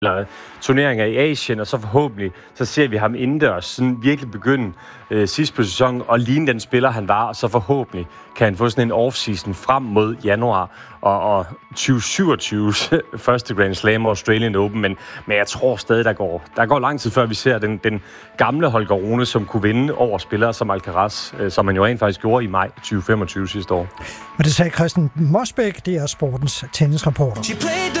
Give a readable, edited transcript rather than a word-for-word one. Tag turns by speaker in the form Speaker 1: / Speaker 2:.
Speaker 1: turneringer i Asien, og så forhåbentlig, så ser vi ham indendørs sådan virkelig begynde sidst på sæsonen og ligne den spiller, han var, og så forhåbentlig kan han få sådan en off-season frem mod januar og 2027's første Grand Slam Australian Open, men jeg tror stadig, der går lang tid før vi ser den gamle Holger Rune, som kunne vinde over spillere som Alcaraz, som man jo rent faktisk gjorde i maj 2025 sidste år.
Speaker 2: Og det sagde Christian Mosbæk, det er sportens tennisreporter.